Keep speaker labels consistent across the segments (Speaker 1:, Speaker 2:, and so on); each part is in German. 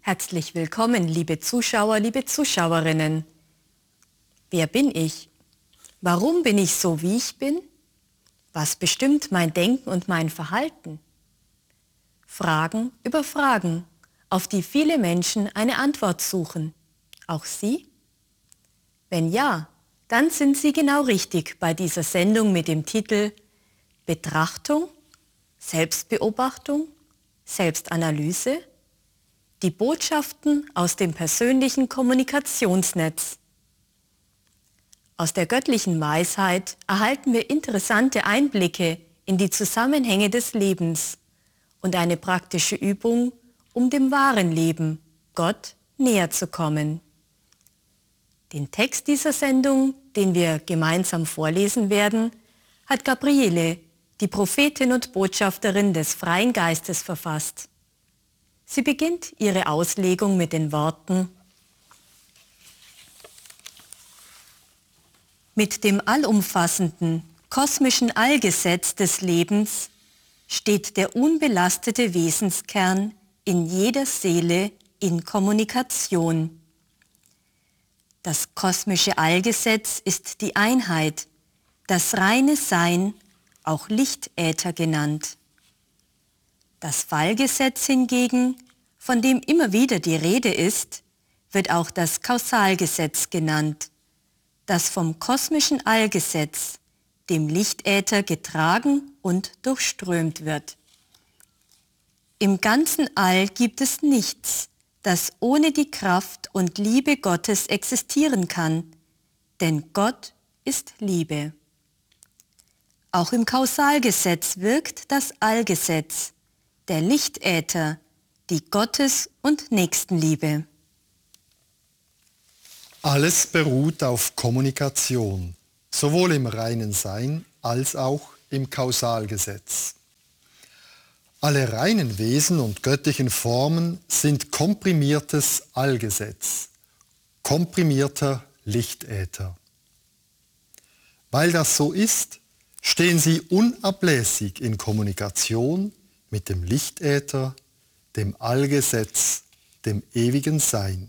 Speaker 1: Herzlich willkommen, liebe Zuschauer, liebe Zuschauerinnen. Wer bin ich? Warum bin ich so, wie ich bin? Was bestimmt mein Denken und mein Verhalten? Fragen über Fragen, auf die viele Menschen eine Antwort suchen. Auch Sie? Wenn ja, dann sind Sie genau richtig bei dieser Sendung mit dem Titel Betrachtung, Selbstbeobachtung, Selbstanalyse, die Botschaften aus dem persönlichen Kommunikationsnetz. Aus der göttlichen Weisheit erhalten wir interessante Einblicke in die Zusammenhänge des Lebens und eine praktische Übung, um dem wahren Leben, Gott, näher zu kommen. Den Text dieser Sendung, den wir gemeinsam vorlesen werden, hat Gabriele, die Prophetin und Botschafterin des Freien Geistes, verfasst. Sie beginnt ihre Auslegung mit den Worten: Mit dem allumfassenden, kosmischen Allgesetz des Lebens steht der unbelastete Wesenskern in jeder Seele in Kommunikation. Das kosmische Allgesetz ist die Einheit, das reine Sein, auch Lichtäther genannt. Das Fallgesetz hingegen, von dem immer wieder die Rede ist, wird auch das Kausalgesetz genannt, das vom kosmischen Allgesetz, dem Lichtäther, getragen und durchströmt wird. Im ganzen All gibt es nichts, das ohne die Kraft und Liebe Gottes existieren kann, denn Gott ist Liebe. Auch im Kausalgesetz wirkt das Allgesetz, der Lichtäther, die Gottes- und Nächstenliebe.
Speaker 2: Alles beruht auf Kommunikation, sowohl im reinen Sein als auch im Kausalgesetz. Alle reinen Wesen und göttlichen Formen sind komprimiertes Allgesetz, komprimierter Lichtäther. Weil das so ist, stehen sie unablässig in Kommunikation mit dem Lichtäther, dem Allgesetz, dem ewigen Sein.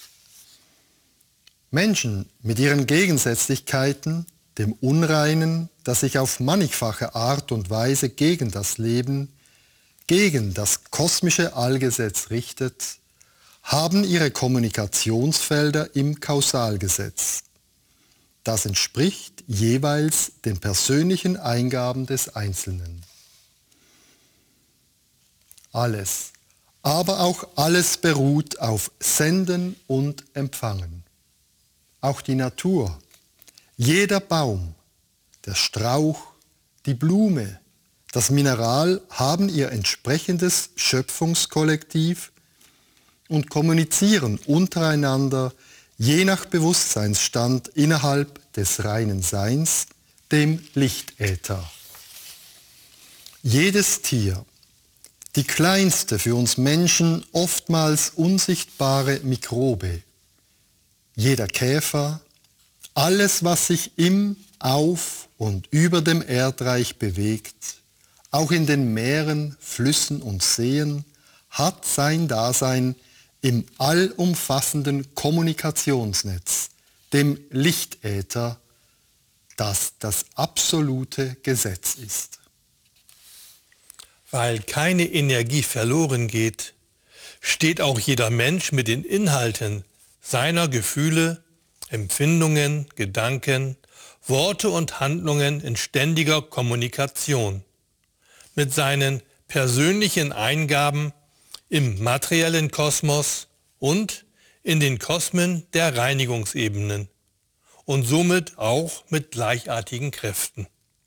Speaker 2: Menschen mit ihren Gegensätzlichkeiten, dem Unreinen, das sich auf mannigfache Art und Weise gegen das Leben, gegen das kosmische Allgesetz richtet, haben ihre Kommunikationsfelder im Kausalgesetz. Das entspricht jeweils den persönlichen Eingaben des Einzelnen. Alles, aber auch alles beruht auf Senden und Empfangen. Auch die Natur, jeder Baum, der Strauch, die Blume, das Mineral haben ihr entsprechendes Schöpfungskollektiv und kommunizieren untereinander je nach Bewusstseinsstand innerhalb des reinen Seins, dem Lichtäther. Jedes Tier, die kleinste für uns Menschen oftmals unsichtbare Mikrobe, jeder Käfer, alles, was sich im, auf und über dem Erdreich bewegt, auch in den Meeren, Flüssen und Seen, hat sein Dasein im allumfassenden Kommunikationsnetz, dem Lichtäther, das das absolute Gesetz ist.
Speaker 3: Weil keine Energie verloren geht, steht auch jeder Mensch mit den Inhalten seiner Gefühle, Empfindungen, Gedanken, Worte und Handlungen in ständiger Kommunikation. Mit seinen persönlichen Eingaben im materiellen Kosmos und in den Kosmen der Reinigungsebenen und somit auch mit gleichartigen Kräften.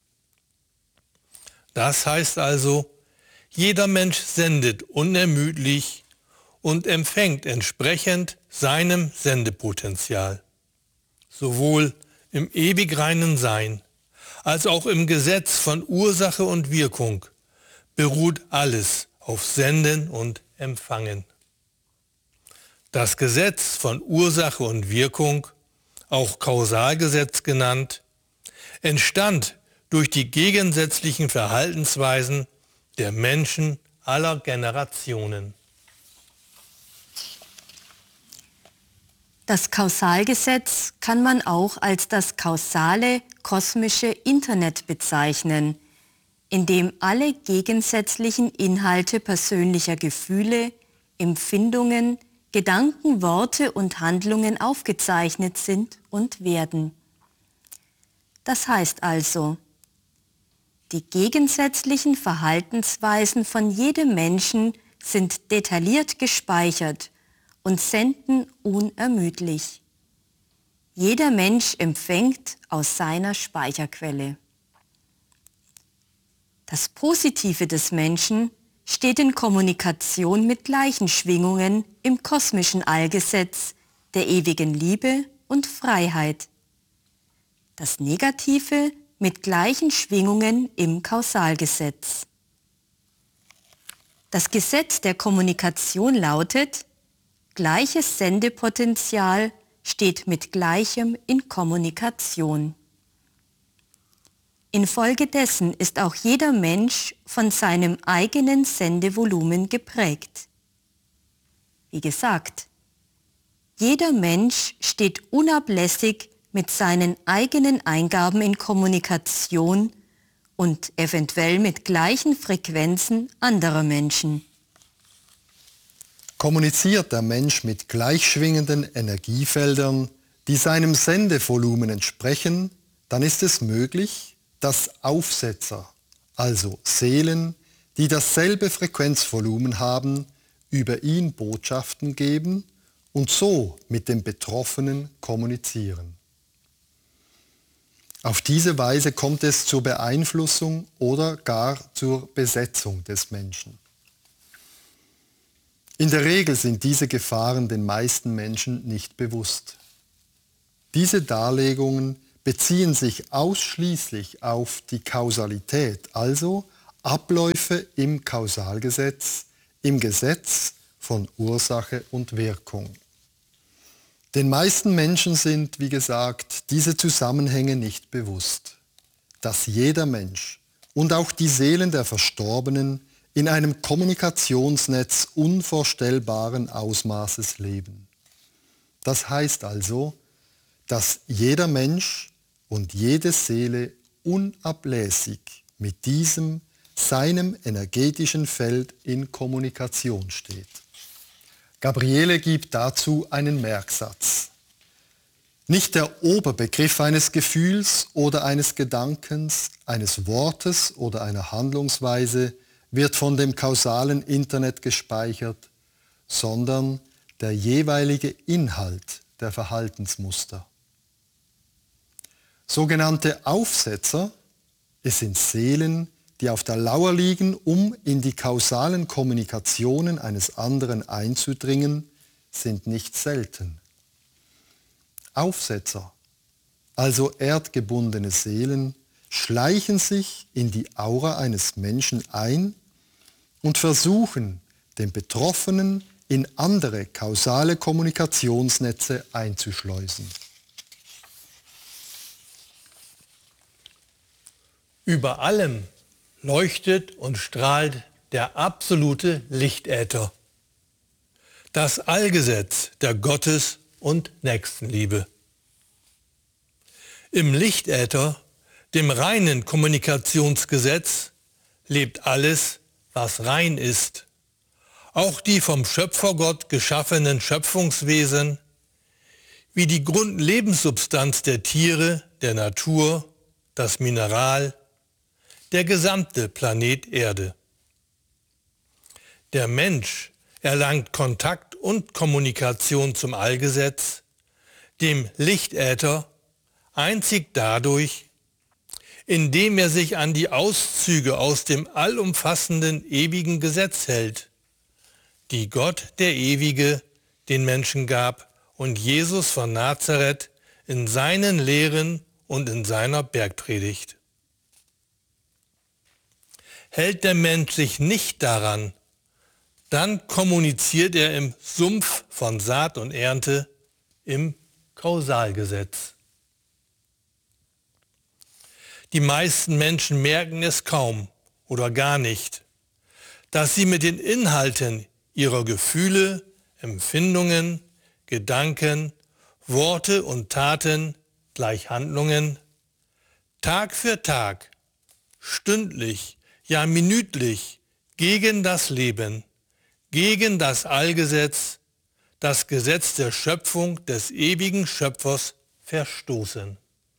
Speaker 3: Das heißt also, jeder Mensch sendet unermüdlich und empfängt entsprechend seinem Sendepotenzial, sowohl im ewig reinen Sein als auch im Gesetz von Ursache und Wirkung beruht alles auf Senden und Empfangen. Das Gesetz von Ursache und Wirkung, auch Kausalgesetz genannt, entstand durch die gegensätzlichen Verhaltensweisen der Menschen aller Generationen.
Speaker 1: Das Kausalgesetz kann man auch als das kausale kosmische Internet bezeichnen, in dem alle gegensätzlichen Inhalte persönlicher Gefühle, Empfindungen, Gedanken, Worte und Handlungen aufgezeichnet sind und werden. Das heißt also, die gegensätzlichen Verhaltensweisen von jedem Menschen sind detailliert gespeichert und senden unermüdlich. Jeder Mensch empfängt aus seiner Speicherquelle. Das Positive des Menschen steht in Kommunikation mit gleichen Schwingungen im kosmischen Allgesetz der ewigen Liebe und Freiheit. Das Negative mit gleichen Schwingungen im Kausalgesetz. Das Gesetz der Kommunikation lautet: Gleiches Sendepotenzial steht mit Gleichem in Kommunikation. Infolgedessen ist auch jeder Mensch von seinem eigenen Sendevolumen geprägt. Wie gesagt, jeder Mensch steht unablässig mit seinen eigenen Eingaben in Kommunikation und eventuell mit gleichen Frequenzen anderer Menschen.
Speaker 2: Kommuniziert der Mensch mit gleichschwingenden Energiefeldern, die seinem Sendevolumen entsprechen, dann ist es möglich, dass Aufsetzer, also Seelen, die dasselbe Frequenzvolumen haben, über ihn Botschaften geben und so mit dem Betroffenen kommunizieren. Auf diese Weise kommt es zur Beeinflussung oder gar zur Besetzung des Menschen. In der Regel sind diese Gefahren den meisten Menschen nicht bewusst. Diese Darlegungen beziehen sich ausschließlich auf die Kausalität, also Abläufe im Kausalgesetz, im Gesetz von Ursache und Wirkung. Den meisten Menschen sind, wie gesagt, diese Zusammenhänge nicht bewusst, dass jeder Mensch und auch die Seelen der Verstorbenen in einem Kommunikationsnetz unvorstellbaren Ausmaßes leben. Das heißt also, dass jeder Mensch und jede Seele unablässig mit seinem energetischen Feld in Kommunikation steht. Gabriele gibt dazu einen Merksatz. Nicht der Oberbegriff eines Gefühls oder eines Gedankens, eines Wortes oder einer Handlungsweise wird von dem kausalen Internet gespeichert, sondern der jeweilige Inhalt der Verhaltensmuster. Sogenannte Aufsetzer, es sind Seelen, die auf der Lauer liegen, um in die kausalen Kommunikationen eines anderen einzudringen, sind nicht selten. Aufsetzer, also erdgebundene Seelen, schleichen sich in die Aura eines Menschen ein und versuchen, den Betroffenen in andere kausale Kommunikationsnetze einzuschleusen.
Speaker 3: Über allem leuchtet und strahlt der absolute Lichtäther. Das Allgesetz der Gottes- und Nächstenliebe. Im Lichtäther, dem reinen Kommunikationsgesetz, lebt alles, was rein ist. Auch die vom Schöpfergott geschaffenen Schöpfungswesen, wie die Grundlebenssubstanz der Tiere, der Natur, das Mineral, der gesamte Planet Erde. Der Mensch erlangt Kontakt und Kommunikation zum Allgesetz, dem Lichtäther, einzig dadurch, indem er sich an die Auszüge aus dem allumfassenden ewigen Gesetz hält, die Gott, der Ewige, den Menschen gab und Jesus von Nazareth in seinen Lehren und in seiner Bergpredigt. Hält der Mensch sich nicht daran, dann kommuniziert er im Sumpf von Saat und Ernte, im Kausalgesetz. Die meisten Menschen merken es kaum oder gar nicht, dass sie mit den Inhalten ihrer Gefühle, Empfindungen, Gedanken, Worte und Taten gleich Handlungen, Tag für Tag, stündlich, ja minütlich gegen das Leben, gegen das Allgesetz, das Gesetz der Schöpfung des ewigen Schöpfers verstoßen.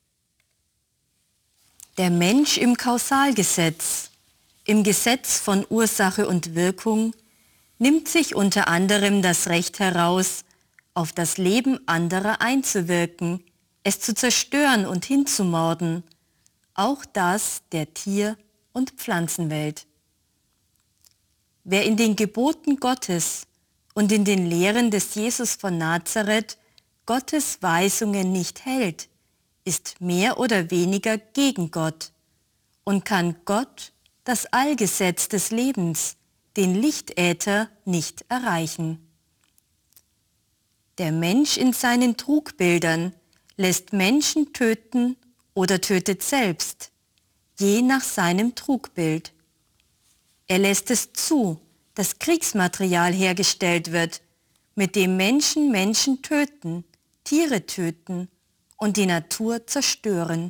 Speaker 1: Der Mensch im Kausalgesetz, im Gesetz von Ursache und Wirkung, nimmt sich unter anderem das Recht heraus, auf das Leben anderer einzuwirken, es zu zerstören und hinzumorden, auch das der Tier- und Pflanzenwelt. Wer in den Geboten Gottes und in den Lehren des Jesus von Nazareth Gottes Weisungen nicht hält, ist mehr oder weniger gegen Gott und kann Gott, das Allgesetz des Lebens, den Lichtäther, nicht erreichen. Der Mensch in seinen Trugbildern lässt Menschen töten oder tötet selbst, je nach seinem Trugbild. Er lässt es zu, dass Kriegsmaterial hergestellt wird, mit dem Menschen Menschen töten, Tiere töten und die Natur zerstören.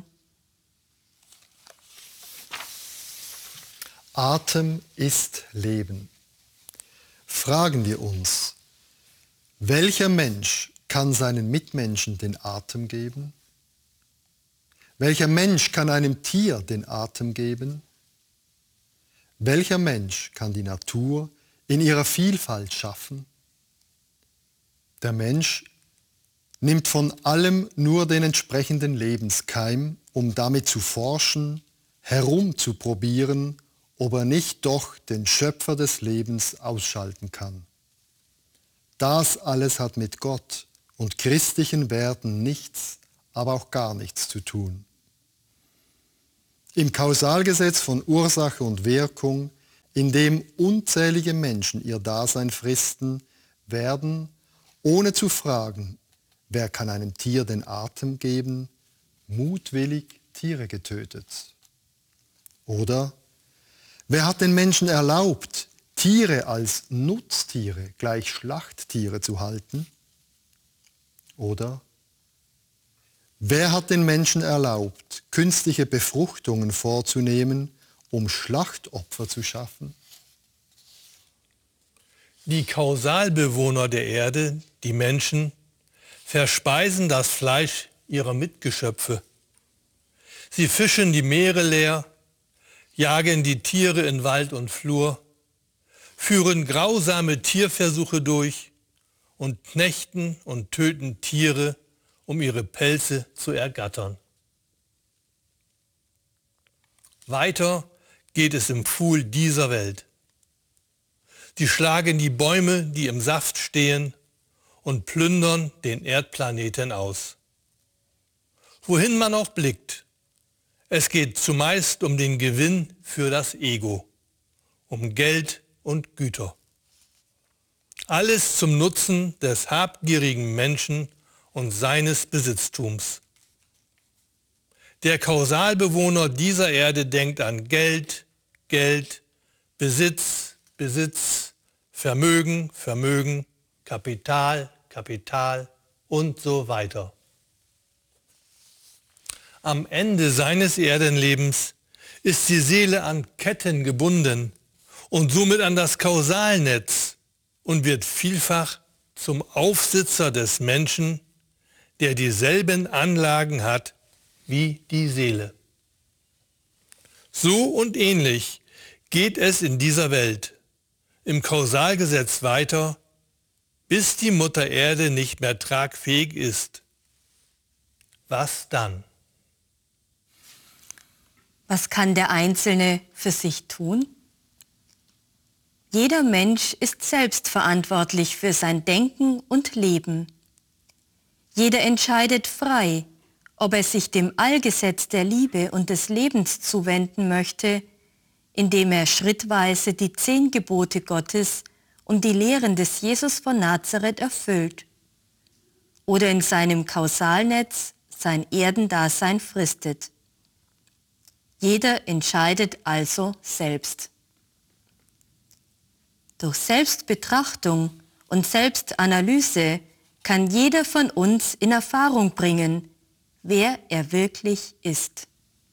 Speaker 2: Atem ist Leben. Fragen wir uns, welcher Mensch kann seinen Mitmenschen den Atem geben? Welcher Mensch kann einem Tier den Atem geben? Welcher Mensch kann die Natur in ihrer Vielfalt schaffen? Der Mensch nimmt von allem nur den entsprechenden Lebenskeim, um damit zu forschen, herumzuprobieren, ob er nicht doch den Schöpfer des Lebens ausschalten kann. Das alles hat mit Gott und christlichen Werten nichts, aber auch gar nichts zu tun. Im Kausalgesetz von Ursache und Wirkung, in dem unzählige Menschen ihr Dasein fristen, werden, ohne zu fragen, wer kann einem Tier den Atem geben, mutwillig Tiere getötet. Oder wer hat den Menschen erlaubt, Tiere als Nutztiere, gleich Schlachttiere zu halten? Oder wer hat den Menschen erlaubt, künstliche Befruchtungen vorzunehmen, um Schlachtopfer zu schaffen?
Speaker 3: Die Kausalbewohner der Erde, die Menschen, verspeisen das Fleisch ihrer Mitgeschöpfe. Sie fischen die Meere leer, jagen die Tiere in Wald und Flur, führen grausame Tierversuche durch und knechten und töten Tiere, um ihre Pelze zu ergattern. Weiter geht es im Pfuhl dieser Welt. Sie schlagen die Bäume, die im Saft stehen, und plündern den Erdplaneten aus. Wohin man auch blickt, es geht zumeist um den Gewinn für das Ego, um Geld und Güter. Alles zum Nutzen des habgierigen Menschen und seines Besitztums. Der Kausalbewohner dieser Erde denkt an Geld, Geld, Besitz, Besitz, Vermögen, Vermögen, Kapital, Kapital und so weiter. Am Ende seines Erdenlebens ist die Seele an Ketten gebunden und somit an das Kausalnetz und wird vielfach zum Aufsitzer des Menschen, der dieselben Anlagen hat wie die Seele. So und ähnlich geht es in dieser Welt, im Kausalgesetz weiter, bis die Mutter Erde nicht mehr tragfähig ist. Was dann?
Speaker 1: Was kann der Einzelne für sich tun? Jeder Mensch ist selbst verantwortlich für sein Denken und Leben. Jeder entscheidet frei, ob er sich dem Allgesetz der Liebe und des Lebens zuwenden möchte, indem er schrittweise die 10 Gebote Gottes und die Lehren des Jesus von Nazareth erfüllt, oder in seinem Kausalnetz sein Erdendasein fristet. Jeder entscheidet also selbst. Durch Selbstbetrachtung und Selbstanalyse kann jeder von uns in Erfahrung bringen, wer er wirklich ist.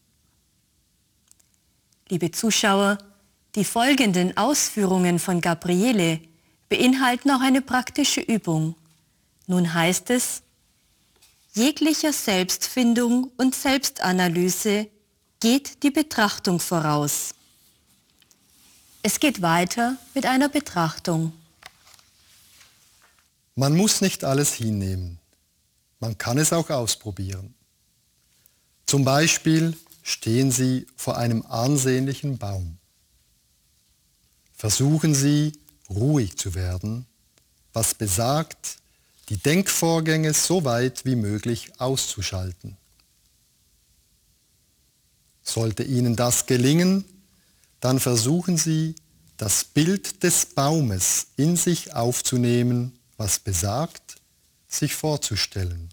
Speaker 1: Liebe Zuschauer, die folgenden Ausführungen von Gabriele beinhalten auch eine praktische Übung. Nun heißt es: Jeglicher Selbstfindung und Selbstanalyse geht die Betrachtung voraus. Es geht weiter mit einer Betrachtung.
Speaker 2: Man muss nicht alles hinnehmen. Man kann es auch ausprobieren. Zum Beispiel stehen Sie vor einem ansehnlichen Baum. Versuchen Sie, ruhig zu werden, was besagt, die Denkvorgänge so weit wie möglich auszuschalten. Sollte Ihnen das gelingen, dann versuchen Sie, das Bild des Baumes in sich aufzunehmen, was besagt, sich vorzustellen.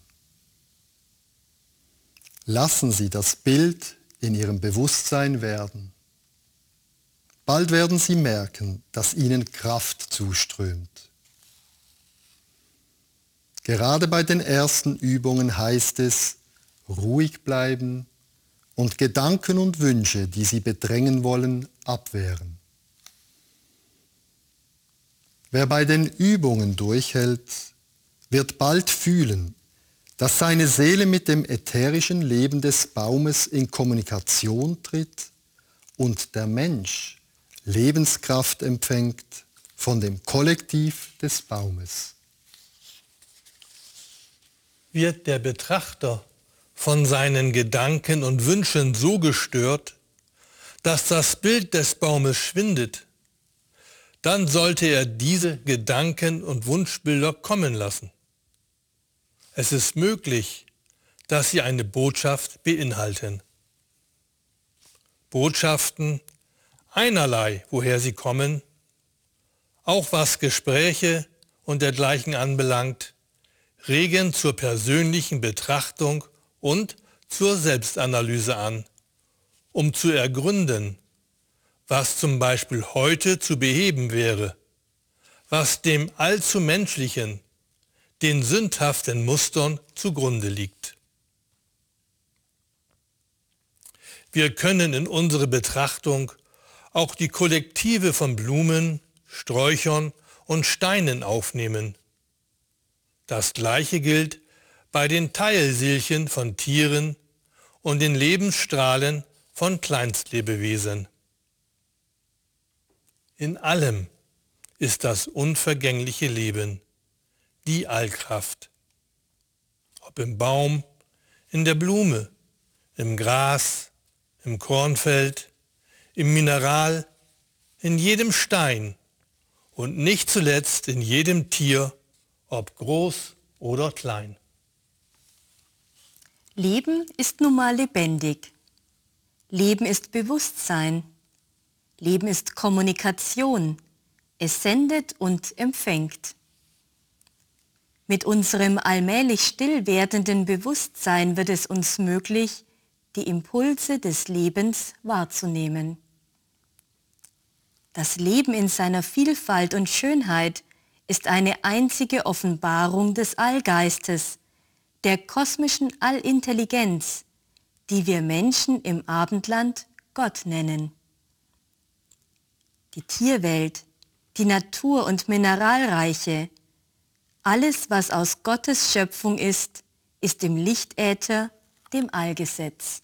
Speaker 2: Lassen Sie das Bild in Ihrem Bewusstsein werden. Bald werden Sie merken, dass Ihnen Kraft zuströmt. Gerade bei den ersten Übungen heißt es, ruhig bleiben und Gedanken und Wünsche, die Sie bedrängen wollen, abwehren. Wer bei den Übungen durchhält, wird bald fühlen, dass seine Seele mit dem ätherischen Leben des Baumes in Kommunikation tritt und der Mensch Lebenskraft empfängt von dem Kollektiv des Baumes.
Speaker 3: Wird der Betrachter von seinen Gedanken und Wünschen so gestört, dass das Bild des Baumes schwindet, dann sollte er diese Gedanken und Wunschbilder kommen lassen. Es ist möglich, dass sie eine Botschaft beinhalten. Botschaften einerlei, woher sie kommen, auch was Gespräche und dergleichen anbelangt, regen zur persönlichen Betrachtung und zur Selbstanalyse an, um zu ergründen, was zum Beispiel heute zu beheben wäre, was dem allzu menschlichen, den sündhaften Mustern zugrunde liegt. Wir können in unsere Betrachtung auch die Kollektive von Blumen, Sträuchern und Steinen aufnehmen. Das Gleiche gilt bei den Teilseelchen von Tieren und den Lebensstrahlen von Kleinstlebewesen. In allem ist das unvergängliche Leben die Allkraft. Ob im Baum, in der Blume, im Gras, im Kornfeld, im Mineral, in jedem Stein und nicht zuletzt in jedem Tier, ob groß oder klein.
Speaker 1: Leben ist nun mal lebendig. Leben ist Bewusstsein. Leben ist Kommunikation. Es sendet und empfängt. Mit unserem allmählich still werdenden Bewusstsein wird es uns möglich, die Impulse des Lebens wahrzunehmen. Das Leben in seiner Vielfalt und Schönheit ist eine einzige Offenbarung des Allgeistes, der kosmischen Allintelligenz, die wir Menschen im Abendland Gott nennen. Die Tierwelt, die Natur- und Mineralreiche, alles, was aus Gottes Schöpfung ist im Lichtäther, dem Allgesetz.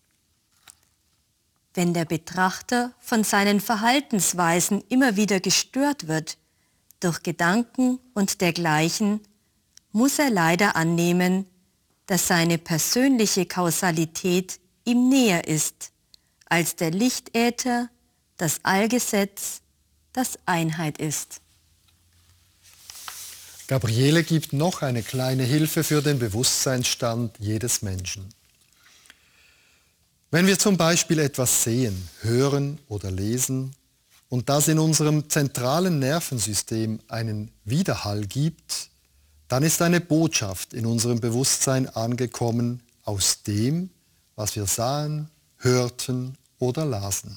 Speaker 1: Wenn der Betrachter von seinen Verhaltensweisen immer wieder gestört wird, durch Gedanken und dergleichen, muss er leider annehmen, dass seine persönliche Kausalität ihm näher ist, als der Lichtäther, das Allgesetz, das Einheit ist.
Speaker 2: Gabriele gibt noch eine kleine Hilfe für den Bewusstseinsstand jedes Menschen. Wenn wir zum Beispiel etwas sehen, hören oder lesen und das in unserem zentralen Nervensystem einen Widerhall gibt, dann ist eine Botschaft in unserem Bewusstsein angekommen aus dem, was wir sahen, hörten oder lasen.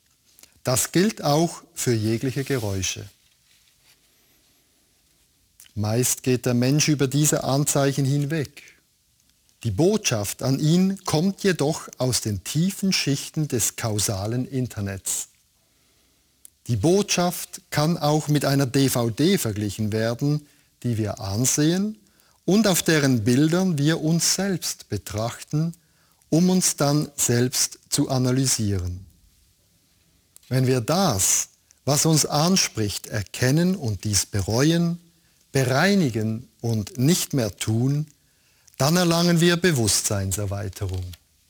Speaker 2: Das gilt auch für jegliche Geräusche. Meist geht der Mensch über diese Anzeichen hinweg. Die Botschaft an ihn kommt jedoch aus den tiefen Schichten des kausalen Internets. Die Botschaft kann auch mit einer DVD verglichen werden, die wir ansehen und auf deren Bildern wir uns selbst betrachten, um uns dann selbst zu analysieren. Wenn wir das, was uns anspricht, erkennen und dies bereuen, bereinigen und nicht mehr tun, dann erlangen wir Bewusstseinserweiterung.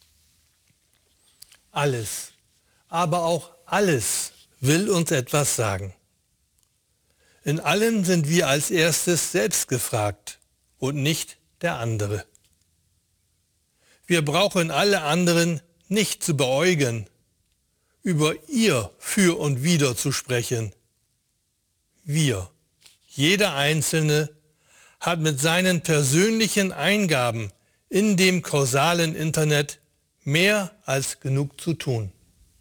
Speaker 3: Alles, aber auch alles will uns etwas sagen. In allem sind wir als erstes selbst gefragt und nicht der andere. Wir brauchen alle anderen nicht zu beäugen, über ihr für und wider zu sprechen. Wir, jeder Einzelne, hat mit seinen persönlichen Eingaben in dem kausalen Internet mehr als genug zu tun.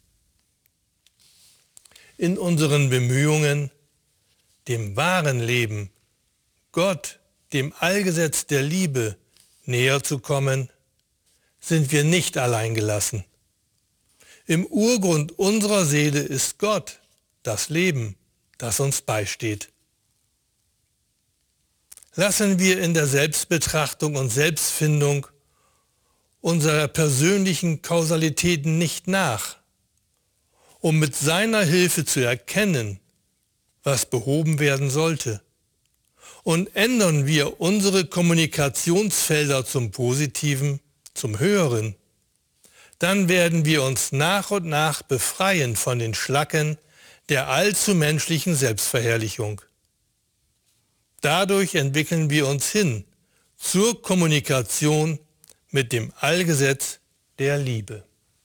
Speaker 3: In unseren Bemühungen, dem wahren Leben, Gott, dem Allgesetz der Liebe, näher zu kommen, sind wir nicht allein gelassen. Im Urgrund unserer Seele ist Gott, das Leben, das uns beisteht. Lassen wir in der Selbstbetrachtung und Selbstfindung unserer persönlichen Kausalitäten nicht nach, um mit seiner Hilfe zu erkennen, was behoben werden sollte. Und ändern wir unsere Kommunikationsfelder zum Positiven, zum Höheren, dann werden wir uns nach und nach befreien von den Schlacken der allzu menschlichen Selbstverherrlichung. Dadurch entwickeln wir uns hin zur Kommunikation mit dem Allgesetz der Liebe.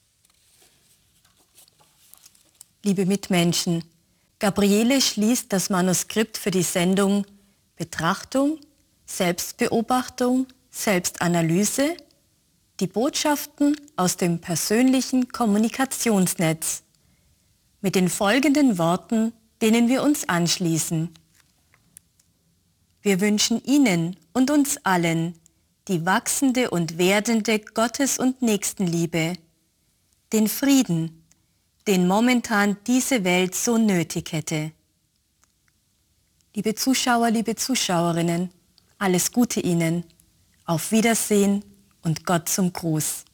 Speaker 1: Liebe Mitmenschen, Gabriele schließt das Manuskript für die Sendung Betrachtung, Selbstbeobachtung, Selbstanalyse, die Botschaften aus dem persönlichen Kommunikationsnetz mit den folgenden Worten, denen wir uns anschließen. Wir wünschen Ihnen und uns allen die wachsende und werdende Gottes- und Nächstenliebe, den Frieden, den momentan diese Welt so nötig hätte. Liebe Zuschauer, liebe Zuschauerinnen, alles Gute Ihnen. Auf Wiedersehen und Gott zum Gruß.